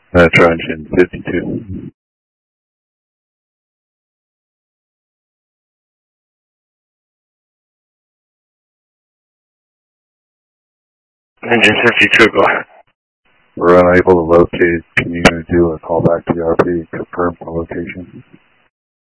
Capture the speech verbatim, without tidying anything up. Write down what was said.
Metro engine fifty-two. Engine fifty-two, go ahead. We're unable to locate. Can you do a call back to the R P, confirm the location?